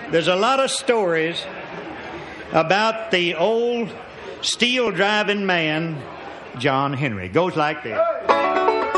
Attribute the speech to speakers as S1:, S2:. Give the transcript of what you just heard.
S1: There's a lot of stories about the old steel driving man, John Henry. It goes like this.